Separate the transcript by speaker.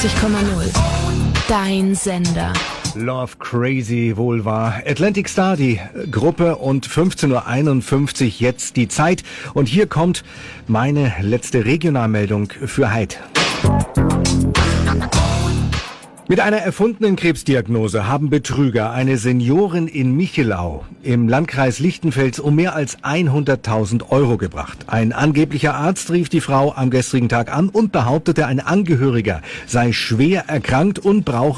Speaker 1: 94,0. Dein Sender.
Speaker 2: Love Crazy, wohl wahr. Atlantic Star, die Gruppe, und 15.51 Uhr jetzt die Zeit. Und hier kommt meine letzte Regionalmeldung für Heid. Mit einer erfundenen Krebsdiagnose haben Betrüger eine Seniorin in Michelau im Landkreis Lichtenfels um mehr als 100.000 Euro gebracht. Ein angeblicher Arzt rief die Frau am gestrigen Tag an und behauptete, ein Angehöriger sei schwer erkrankt und brauche